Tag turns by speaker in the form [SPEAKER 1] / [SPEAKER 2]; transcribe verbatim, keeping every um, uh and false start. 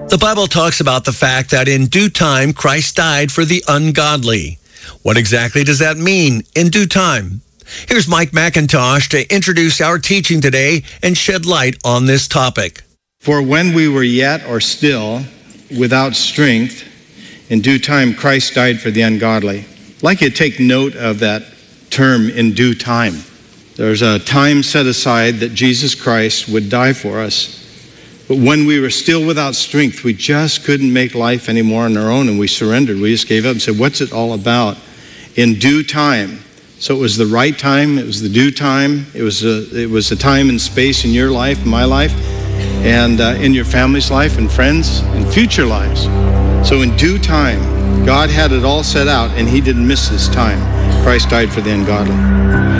[SPEAKER 1] The Bible talks about the fact that in due time, Christ died for the ungodly. What exactly does that mean, in due time? Here's Mike McIntosh to introduce our teaching today and shed light on this topic.
[SPEAKER 2] For when we were yet or still without strength, in due time Christ died for the ungodly. I'd like you to take note of that term, in due time. There's a time set aside that Jesus Christ would die for us. But when we were still without strength, we just couldn't make life anymore on our own, and we surrendered. We just gave up and said, what's it all about? In due time. So it was the right time, it was the due time, it was a, it was a time and space in your life, my life, and uh, in your family's life and friends and future lives. So in due time, God had it all set out, and he didn't miss this time. Christ died for the ungodly.